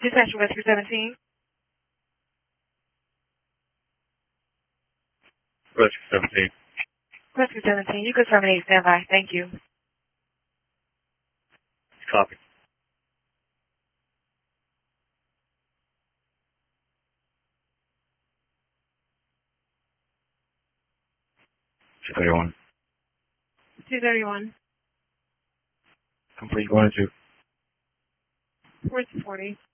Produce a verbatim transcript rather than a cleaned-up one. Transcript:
Dispatch Rescue seventeen. Rescue seventeen. Rescue seventeen, you can terminate standby. Thank you. Copy. two thirty-one. two thirty-one. Complete going to. Where's forty?